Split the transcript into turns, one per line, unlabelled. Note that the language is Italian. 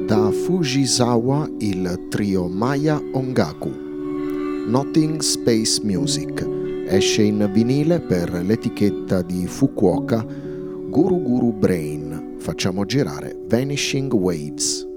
Da Fujisawa il trio Maya Ongaku. Nothing Space Music esce in vinile per l'etichetta di Fukuoka Guru Guru Brain. Facciamo girare Vanishing Waves.